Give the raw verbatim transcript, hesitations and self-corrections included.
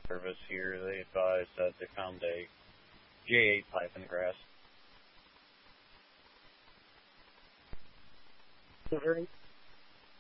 service here. They advised that they found a J eight pipe in the grass. Silvering?